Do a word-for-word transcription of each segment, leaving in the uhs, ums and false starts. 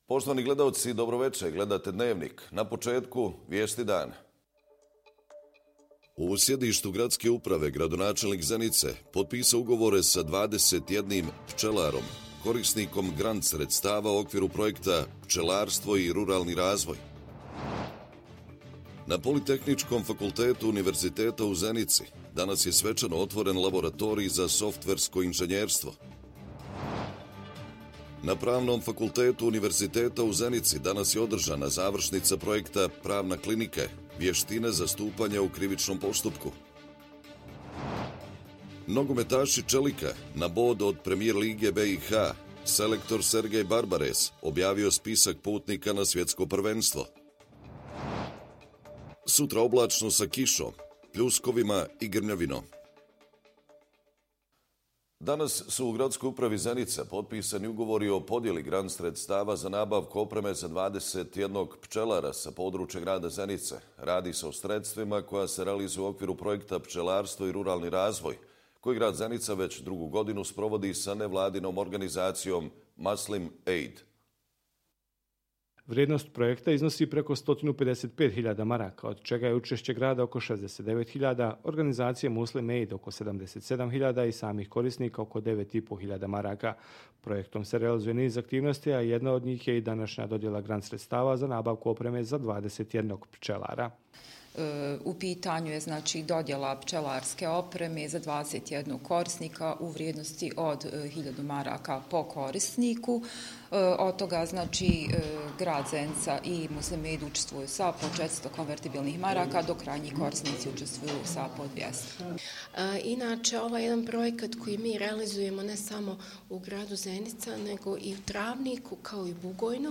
Poštovani gledalci, dobroveče, gledate Dnevnik. Na početku vijesti dana. U sjedištu gradske uprave gradonačelnik Zenice potpisao ugovore sa dvadeset jednim pčelarom, korisnikom grant sredstava u okviru projekta Pčelarstvo i ruralni razvoj. Na Politehničkom fakultetu Univerziteta u Zenici danas je svečano otvoren laboratorij za softversko inženjerstvo. Na Pravnom fakultetu Univerziteta u Zenici danas je održana završnica projekta Pravna klinika, vještine zastupanja u krivičnom postupku. Nogometaši Čelika na bod od Premijer lige B i H, selektor Sergej Barbares objavio spisak putnika na svjetsko prvenstvo. Sutra oblačno sa kišom, pljuskovima i grmljavinom. Danas su u gradskoj upravi Zenica potpisani ugovori o podjeli grant sredstava za nabavku opreme za dvadeset jednog pčelara sa područja grada Zenice. Radi se o sredstvima koja se realizuju u okviru projekta Pčelarstvo i ruralni razvoj, koji grad Zenica već drugu godinu sprovodi sa nevladinom organizacijom Muslim Aid. Vrijednost projekta iznosi preko sto pedeset pet hiljada maraka, od čega je učešće grada oko šezdeset devet hiljada, organizacije Muslim Aid oko sedamdeset sedam hiljada i samih korisnika oko devet i pol hiljada maraka. Projektom se realizuje niz aktivnosti, a jedna od njih je i današnja dodjela grant sredstava za nabavku opreme za dvadeset jednog pčelara. U pitanju je znači dodjela pčelarske opreme za dvadeset jednog korisnika u vrijednosti od hiljadu maraka po korisniku. Od toga znači grad Zenica i Muslim Aid učestvuju sa po četiristo konvertibilnih maraka, dok krajnji korisnici učestvuju sa po dvjesto. Inače, ovaj jedan projekat koji mi realizujemo ne samo u gradu Zenica, nego i u Travniku kao i Bugojnu,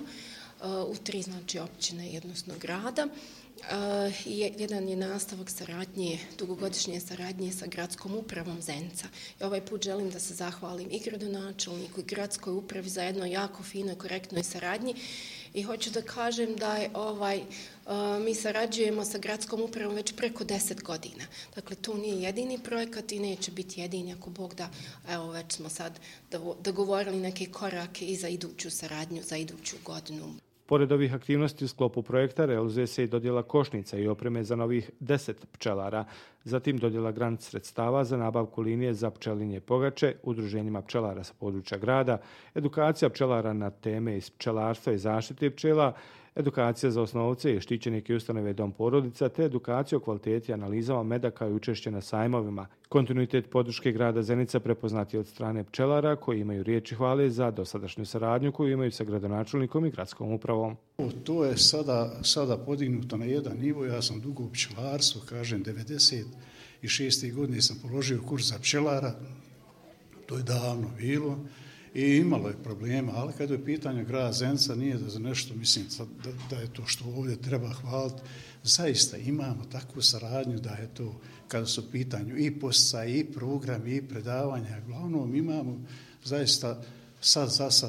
u tri znači općine jednostavno grada. Uh, jedan je nastavak saradnje, dugogodišnje saradnje sa gradskom upravom Zenica. I ovaj put želim da se zahvalim i gradonačelniku i gradskoj upravi za jednoj jako finoj, korektnoj saradnji. I hoću da kažem da je ovaj, uh, mi sarađujemo sa gradskom upravom već preko deset godina. Dakle, to nije jedini projekat i neće biti jedini, ako Bog da, evo već smo sad dogovorili neke korake i za iduću saradnju, za iduću godinu. Pored ovih aktivnosti u sklopu projekta realizuje se i dodjela košnica i opreme za novih deset pčelara, zatim dodjela grant sredstava za nabavku linije za pčelinje pogače udruženjima pčelara sa područja grada, edukacija pčelara na teme iz pčelarstva i zaštite pčela, edukacija za osnovce i štićenike ustanove Dom porodica, te edukacija o kvaliteti analizama meda kao i učešće na sajmovima. Kontinuitet podrške grada Zenica prepoznat je od strane pčelara koji imaju riječi hvale za dosadašnju saradnju koju imaju sa gradonačelnikom i gradskom upravom. To je sada, sada podignuto na jedan nivo. Ja sam dugo u pčelarstvu, kažem, devedeset šeste godine sam položio kurs za pčelara. To je davno bilo. I imalo je problema, ali kada je pitanje grada Zenica, nije da za nešto, mislim, da, da je to što ovdje treba hvaliti. Zaista imamo takvu saradnju da je to, kada su u pitanju i posticaj, i program, i predavanja, glavnom imamo zaista sad za sad,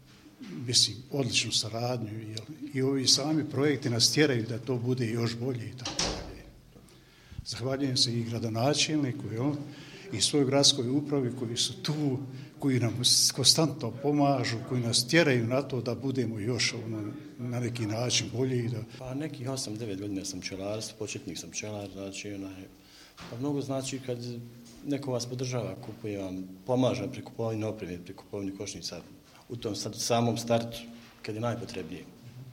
mislim, odličnu saradnju. I ovi sami projekti nas tjeraju da to bude još bolje i tako dalje. Zahvaljujem se i gradonačelniku, jel? I svojoj gradskoj upravi koji su tu, koji nam konstantno pomažu, koji nas tjeraju na to da budemo još na, na neki način bolji. Da... Pa nekih osam devet godina sam pčelarstvo, početnik sam pčelar, znači onaj, pa mnogo znači kad neko vas podržava, kupuje vam, pomaže pri kupovini opreme, pri kupovini košnica u tom sad, samom startu, kad je najpotrebnije.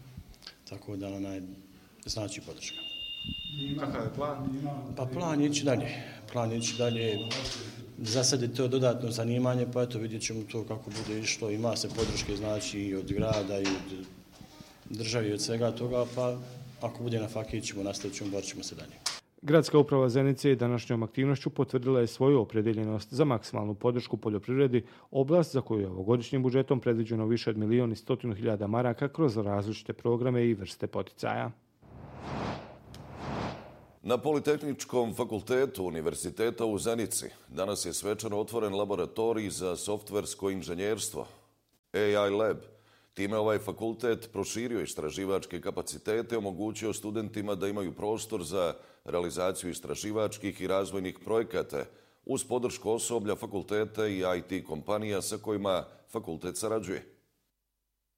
Tako da onaj, znači podrška. Kakav je plan? Pa plan je ići dalje. Plan je ići dalje. Za sad je to dodatno zanimanje, pa eto vidjet ćemo to kako bude išlo. Ima se podrške znači i od grada i od države i od svega toga, pa ako bude na fakiji ćemo nastaviti, ćemo, borit ćemo se dalje. Gradska uprava Zenice današnjom aktivnošću potvrdila je svoju opredjeljenost za maksimalnu podršku poljoprivredi, oblast za koju je ovogodišnjim budžetom predviđeno više od milijon i stotinu hiljada maraka kroz različite programe i vrste poticaja. Na Politehničkom fakultetu Univerziteta u Zenici danas je svečano otvoren laboratorij za softversko inženjerstvo, A I Lab. Time ovaj fakultet proširio istraživačke kapacitete i omogućio studentima da imaju prostor za realizaciju istraživačkih i razvojnih projekata uz podršku osoblja fakulteta i I T kompanija sa kojima fakultet sarađuje.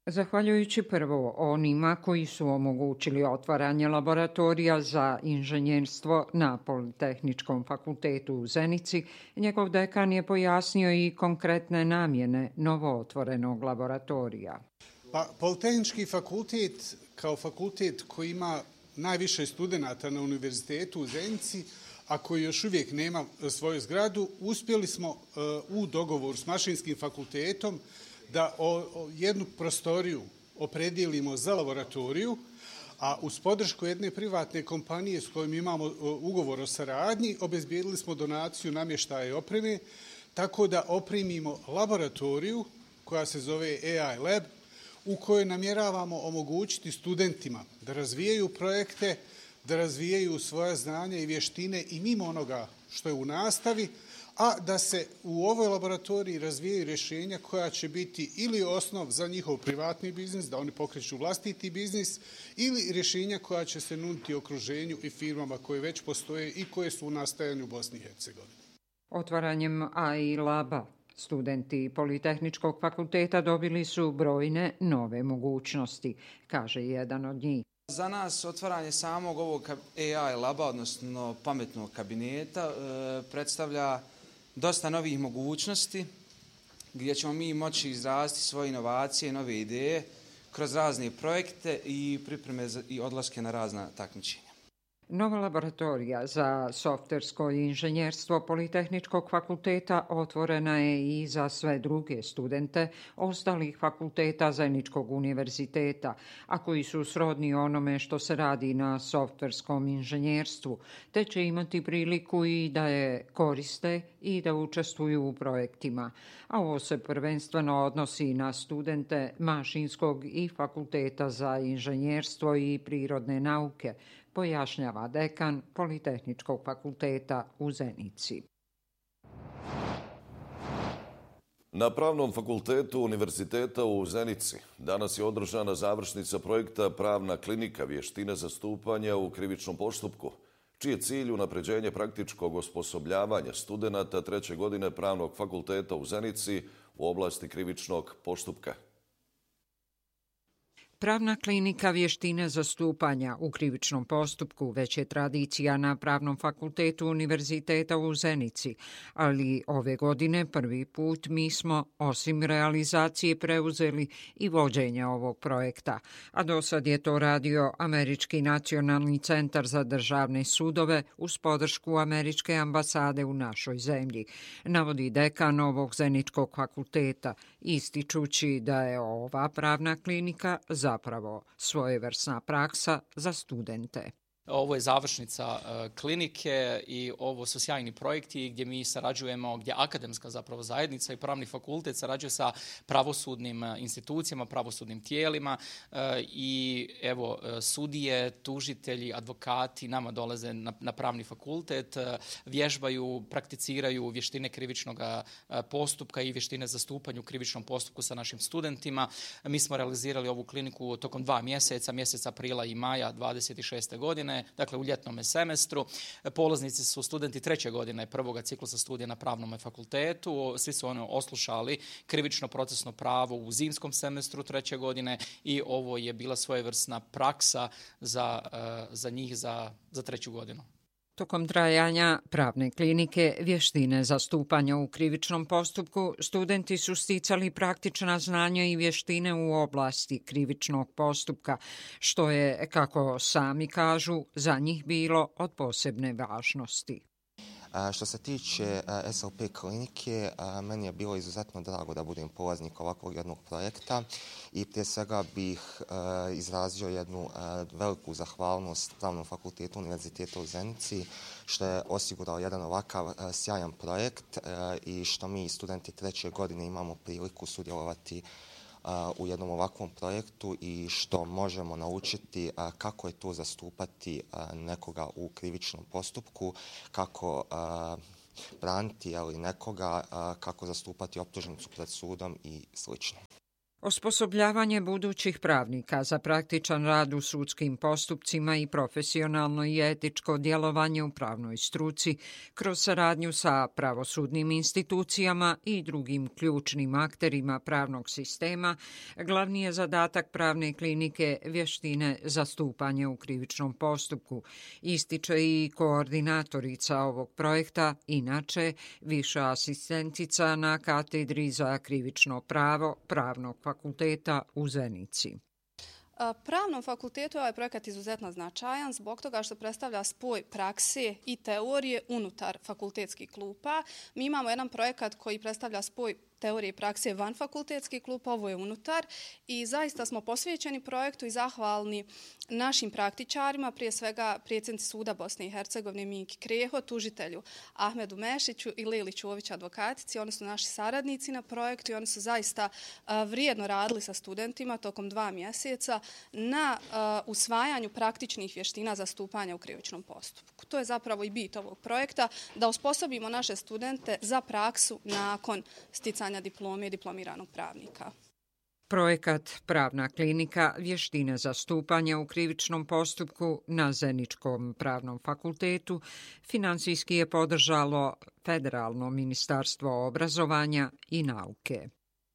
Zahvaljujući prvo onima koji su omogućili otvaranje laboratorija za inženjerstvo na Politehničkom fakultetu u Zenici, njegov dekan je pojasnio i konkretne namjene novootvorenog laboratorija. Pa, Politehnički fakultet kao fakultet koji ima najviše studenata na univerzitetu u Zenici, a koji još uvijek nema svoju zgradu, uspjeli smo uh, u dogovoru s Mašinskim fakultetom da o, o jednu prostoriju opredijelimo za laboratoriju, a uz podršku jedne privatne kompanije s kojom imamo ugovor o saradnji, obezbijedili smo donaciju namještaja i opreme, tako da opremimo laboratoriju koja se zove A I Lab, u kojoj namjeravamo omogućiti studentima da razvijaju projekte, da razvijaju svoja znanja i vještine i mimo onoga što je u nastavi, a da se u ovoj laboratoriji razvijaju rješenja koja će biti ili osnov za njihov privatni biznis, da oni pokreću vlastiti biznis, ili rješenja koja će se nuditi okruženju i firmama koje već postoje i koje su u nastajanju u Bosni i Hercegovini. Otvaranjem A I Laba studenti Politehničkog fakulteta dobili su brojne nove mogućnosti, kaže jedan od njih. Za nas otvaranje samog ovog A I Laba, odnosno pametnog kabineta, predstavlja dosta novih mogućnosti gdje ćemo mi moći izraziti svoje inovacije, nove ideje kroz razne projekte i pripreme i odlaske na razna takmičenja. Nova laboratorija za softversko inženjerstvo Politehničkog fakulteta otvorena je i za sve druge studente ostalih fakulteta Zeničkog univerziteta, a koji su srodni onome što se radi na softverskom inženjerstvu, te će imati priliku i da je koriste i da učestvuju u projektima. A ovo se prvenstveno odnosi na studente Mašinskog i Fakulteta za inženjerstvo i prirodne nauke, pojašnjava dekan Politehničkog fakulteta u Zenici. Na Pravnom fakultetu Univerziteta u Zenici danas je održana završnica projekta Pravna klinika vještine zastupanja u krivičnom postupku, čiji je cilj unapređenje praktičkog osposobljavanja studenata treće godine Pravnog fakulteta u Zenici u oblasti krivičnog postupka. Pravna klinika vještine zastupanja u krivičnom postupku već je tradicija na Pravnom fakultetu Univerziteta u Zenici, ali ove godine prvi put mi smo osim realizacije preuzeli i vođenje ovog projekta, a do sad je to radio Američki nacionalni centar za državne sudove uz podršku Američke ambasade u našoj zemlji, navodi dekan ovog Zeničkog fakulteta, ističući da je ova pravna klinika zapravo svojevrsna praksa za studente. Ovo je završnica klinike i ovo su sjajni projekti gdje mi sarađujemo, gdje akademska zapravo zajednica i pravni fakultet sarađuje sa pravosudnim institucijama, pravosudnim tijelima i evo sudije, tužitelji, advokati nama dolaze na, na pravni fakultet, vježbaju, prakticiraju vještine krivičnog postupka i vještine zastupanja u krivičnom postupku sa našim studentima. Mi smo realizirali ovu kliniku tokom dva mjeseca, mjesec aprila i maja dvadeset šeste godine. Dakle u ljetnom semestru. Polaznici su studenti treće godine prvoga ciklusa studija na Pravnom fakultetu. Svi su oni oslušali krivično procesno pravo u zimskom semestru treće godine i ovo je bila svojevrsna praksa za, za njih za, za treću godinu. Tokom trajanja pravne klinike vještine zastupanja u krivičnom postupku studenti su sticali praktična znanja i vještine u oblasti krivičnog postupka, što je, kako sami kažu, za njih bilo od posebne važnosti. Što se tiče S L P klinike, meni je bilo izuzetno drago da budem polaznik ovakvog jednog projekta i prije svega bih izrazio jednu veliku zahvalnost Pravnom fakultetu Univerziteta u Zenici što je osigurao jedan ovakav sjajan projekt i što mi studenti treće godine imamo priliku sudjelovati u jednom ovakvom projektu i što možemo naučiti kako je to zastupati nekoga u krivičnom postupku, kako braniti nekoga, kako zastupati optužnicu pred sudom i slično. Osposobljavanje budućih pravnika za praktičan rad u sudskim postupcima i profesionalno i etičko djelovanje u pravnoj struci kroz saradnju sa pravosudnim institucijama i drugim ključnim akterima pravnog sistema glavni je zadatak pravne klinike vještine zastupanja u krivičnom postupku, ističe i koordinatorica ovog projekta, inače viša asistentica na katedri za krivično pravo Pravnog fakulteta u Zenici. Pravnom fakultetu ovaj projekat izuzetno značajan zbog toga što predstavlja spoj prakse i teorije unutar fakultetskih klupa. Mi imamo jedan projekat koji predstavlja spoj teorije i prakse van fakultetskih klupa, ovo je unutar i zaista smo posvećeni projektu i zahvalni našim praktičarima, prije svega predsjednici suda Bosne i Hercegovine Miki Kreho, tužitelju Ahmedu Mešiću i Lili Čović advokatici. Oni su naši saradnici na projektu i oni su zaista vrijedno radili sa studentima tokom dva mjeseca na usvajanju praktičnih vještina zastupanja u krivičnom postupku. To je zapravo i bit ovog projekta, da osposobimo naše studente za praksu nakon sticanja diplome i diplomiranog pravnika. Projekat Pravna klinika vještine zastupanja u krivičnom postupku na Zeničkom pravnom fakultetu financijski je podržalo Federalno ministarstvo obrazovanja i nauke.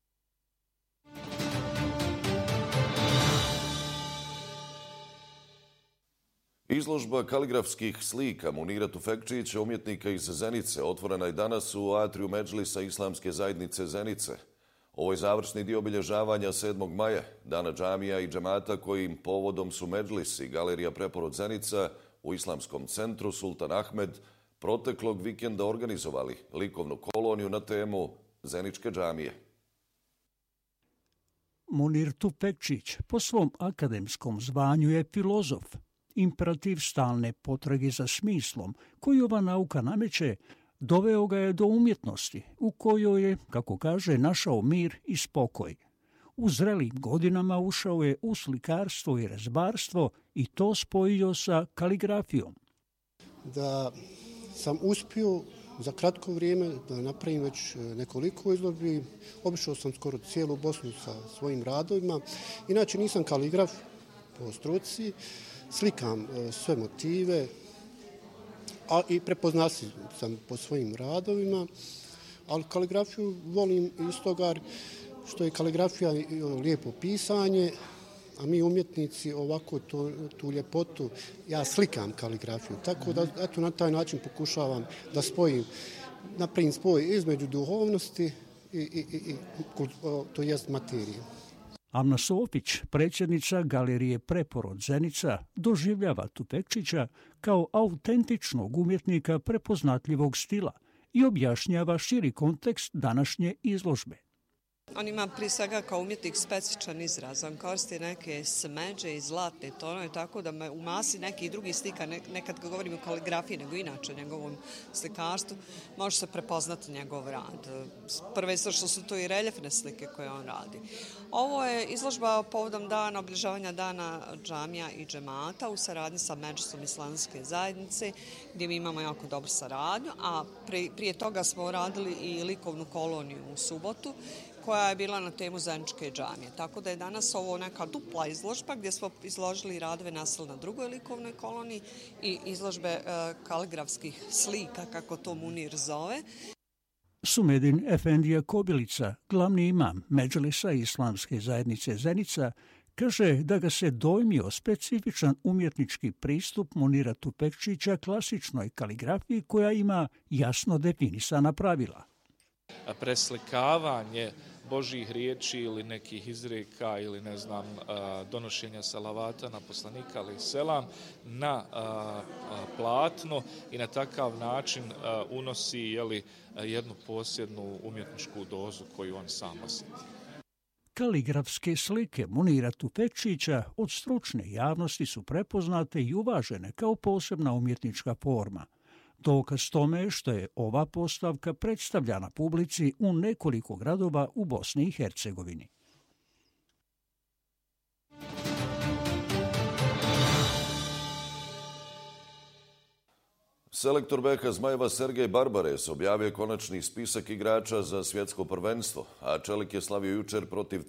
Izložba kaligrafskih slika Munira Tufekčića, umjetnika iz Zenice, otvorena je danas u atriju Medžlisa Islamske zajednice Zenice. Ovo je završni dio obilježavanja sedmog maja, dana džamija i džemata kojim povodom su Medžlis i Galerija Preporod Zenica u Islamskom centru Sultan Ahmed proteklog vikenda organizovali likovnu koloniju na temu Zeničke džamije. Munir Tufekčić po svom akademskom zvanju je filozof. Imperativ stalne potrage za smislom koju ova nauka nameće doveo ga je do umjetnosti u kojoj je, kako kaže, našao mir i spokoj. U zrelim godinama ušao je u slikarstvo i rezbarstvo i to spojio sa kaligrafijom. Da sam uspio za kratko vrijeme da napravim već nekoliko izložbi, obišao sam skoro cijelu Bosnu sa svojim radovima. Inače nisam kaligraf po struci, slikam sve motive, a i prepoznatljiv sam po svojim radovima, ali kaligrafiju volim iz toga što je kaligrafija lijepo pisanje, a mi umjetnici ovako to, tu ljepotu, ja slikam kaligrafiju, tako da eto, na taj način pokušavam da spojim, napravim spoj između duhovnosti i, i, i, i to jest materije. Amna Sofić, predsjednica Galerije Preporod Zenica, doživljava Tufekčića kao autentičnog umjetnika prepoznatljivog stila i objašnjava širi kontekst današnje izložbe. On ima prije svega kao umjetnik specičan izraz. On koristi neke smeđe i zlatne tonove, tako da me u masi nekih drugih slika, nekad kad govorimo o kaligrafiji, nego inače njegovom slikarstvu, može se prepoznati njegov rad. Prvenstveno što su to i reljefne slike koje on radi. Ovo je izložba povodom dana, obilježavanja dana džamija i džemata u saradnji sa Medžlisom Islamske zajednice, gdje mi imamo jako dobru saradnju, a prije toga smo radili i likovnu koloniju u subotu, koja je bila na temu Zeničke džamije. Tako da je danas ovo neka dupla izložba gdje smo izložili radove nastale na drugoj likovnoj koloniji i izložbe e, kaligrafskih slika, kako to Munir zove. Sumedin Efendija Kobilica, glavni imam Medžlisa Islamske zajednice Zenica, kaže da ga se dojmio specifičan umjetnički pristup Munira Tufekčića klasičnoj kaligrafiji koja ima jasno definisana pravila. Preslikavanje Božjih riječi ili nekih izreka ili ne znam donošenja salavata na poslanika ali selam na platno i na takav način unosi jeli, jednu posebnu umjetničku dozu koju on sam osjeti. Kaligrafske slike Munira Tufekčića od stručne javnosti su prepoznate i uvažene kao posebna umjetnička forma. Dokaz tome što je ova postavka predstavljana publici u nekoliko gradova u Bosni i Hercegovini. Selektor B H Zmajeva Sergej Barbares objavio je konačni spisak igrača za svjetsko prvenstvo, a Čelik je slavio jučer protiv